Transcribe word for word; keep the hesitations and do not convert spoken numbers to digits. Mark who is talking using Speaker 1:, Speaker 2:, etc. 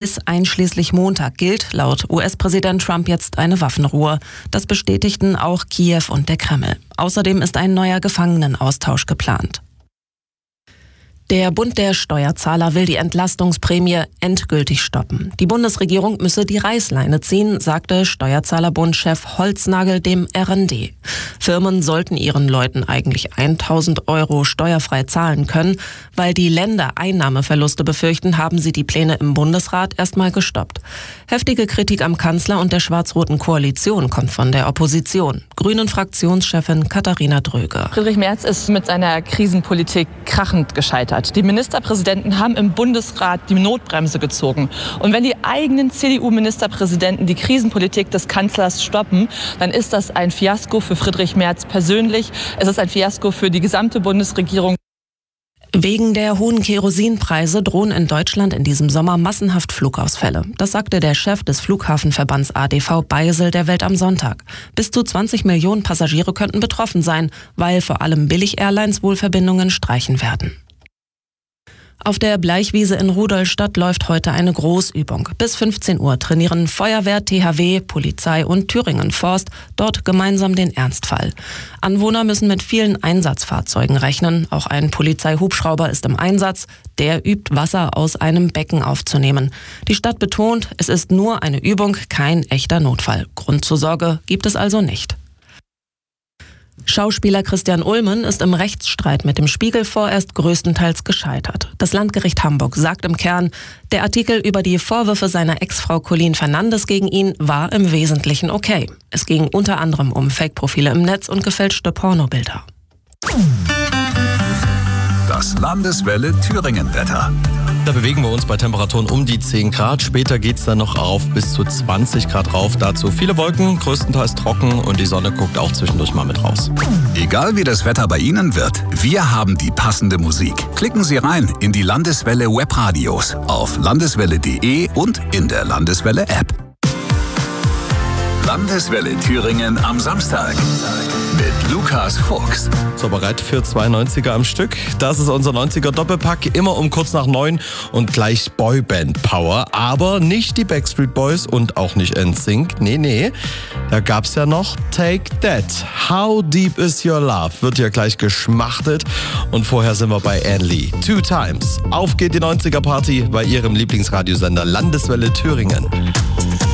Speaker 1: Bis einschließlich Montag gilt laut U S-Präsident Trump jetzt eine Waffenruhe. Das bestätigten auch Kiew und der Kreml. Außerdem ist ein neuer Gefangenenaustausch geplant. Der Bund der Steuerzahler will die Entlastungsprämie endgültig stoppen. Die Bundesregierung müsse die Reißleine ziehen, sagte Steuerzahlerbund-Chef Holznagel dem R N D. Firmen sollten ihren Leuten eigentlich tausend Euro steuerfrei zahlen können. Weil die Länder Einnahmeverluste befürchten, haben sie die Pläne im Bundesrat erstmal gestoppt. Heftige Kritik am Kanzler und der schwarz-roten Koalition kommt von der Opposition. Grünen-Fraktionschefin Katharina Dröge.
Speaker 2: Friedrich Merz ist mit seiner Krisenpolitik krachend gescheitert. Die Ministerpräsidenten haben im Bundesrat die Notbremse gezogen. Und wenn die eigenen C D U-Ministerpräsidenten die Krisenpolitik des Kanzlers stoppen, dann ist das ein Fiasko für Friedrich Merz persönlich. Es ist ein Fiasko für die gesamte Bundesregierung.
Speaker 1: Wegen der hohen Kerosinpreise drohen in Deutschland in diesem Sommer massenhaft Flugausfälle. Das sagte der Chef des Flughafenverbands A D V Beisel der Welt am Sonntag. Bis zu zwanzig Millionen Passagiere könnten betroffen sein, weil vor allem Billig-Airlines wohl Verbindungen streichen werden. Auf der Bleichwiese in Rudolstadt läuft heute eine Großübung. Bis fünfzehn Uhr trainieren Feuerwehr, T H W, Polizei und Thüringen Forst dort gemeinsam den Ernstfall. Anwohner müssen mit vielen Einsatzfahrzeugen rechnen. Auch ein Polizeihubschrauber ist im Einsatz. Der übt, Wasser aus einem Becken aufzunehmen. Die Stadt betont, es ist nur eine Übung, kein echter Notfall. Grund zur Sorge gibt es also nicht. Schauspieler Christian Ulmen ist im Rechtsstreit mit dem Spiegel vorerst größtenteils gescheitert. Das Landgericht Hamburg sagt im Kern, der Artikel über die Vorwürfe seiner Ex-Frau Colleen Fernandes gegen ihn war im Wesentlichen okay. Es ging unter anderem um Fake-Profile im Netz und gefälschte Pornobilder.
Speaker 3: Das Landeswelle Thüringen-Wetter.
Speaker 4: Da bewegen wir uns bei Temperaturen um die zehn Grad. Später geht es dann noch auf bis zu zwanzig Grad rauf. Dazu viele Wolken, größtenteils trocken und die Sonne guckt auch zwischendurch mal mit raus.
Speaker 3: Egal wie das Wetter bei Ihnen wird, wir haben die passende Musik. Klicken Sie rein in die Landeswelle Webradios auf landeswelle punkt de und in der Landeswelle App. Landeswelle Thüringen am Samstag mit Lukas Fuchs.
Speaker 4: So, bereit für zwei neunziger am Stück? Das ist unser neunziger Doppelpack, immer um kurz nach neun und gleich Boyband Power. Aber nicht die Backstreet Boys und auch nicht N Sync. Nee, nee. Da gab's ja noch Take That. How Deep Is Your Love? Wird ja gleich geschmachtet. Und vorher sind wir bei Anne Lee. Two Times. Auf geht die neunziger Party bei Ihrem Lieblingsradiosender Landeswelle Thüringen.